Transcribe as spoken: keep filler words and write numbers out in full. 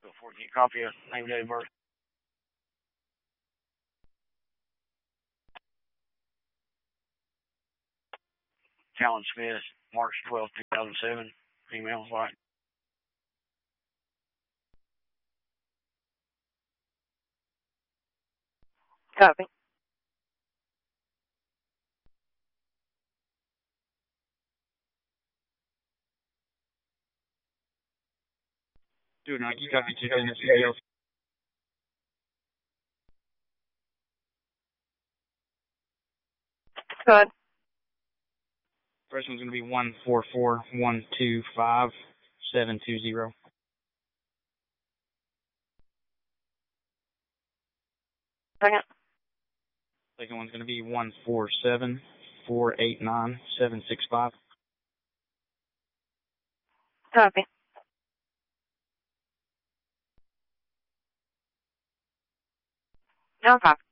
fourteen, copy of name, date of birth. Talon Smith, March twelfth, two thousand seven, female, white. Copy. Dude, no, you copy two thousand seven. Go ahead. First one's going to be one four four one two five seven two zero. Second. Second one's going to be one four seven four eight nine seven six five. Copy. No copy.